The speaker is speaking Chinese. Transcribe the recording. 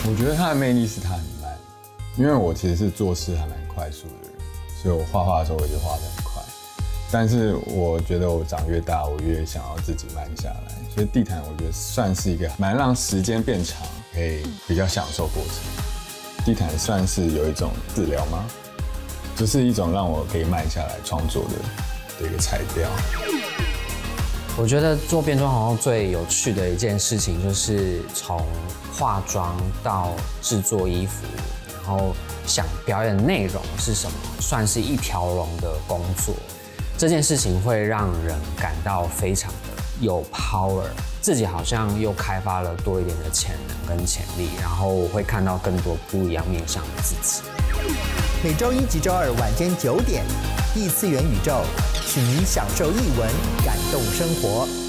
我觉得他的魅力是他很慢，因为我其实是做事还蛮快速的人，所以我画画的时候我就画得很快。但是我觉得我长越大，我越想要自己慢下来，所以地毯我觉得算是一个蛮让时间变长，可以比较享受过程。地毯算是有一种治疗吗？就是一种让我可以慢下来创作的一个材料。 我觉得做变装皇后最有趣的一件事情，就是从化妆到制作衣服，然后想表演内容是什么，算是一条龙的工作。这件事情会让人感到非常的有 power， 自己好像又开发了多一点的潜能跟潜力，然后我会看到更多不一样面向的自己。 每周一及周二晚间9点，异次元宇宙，请您享受艺文，感动生活。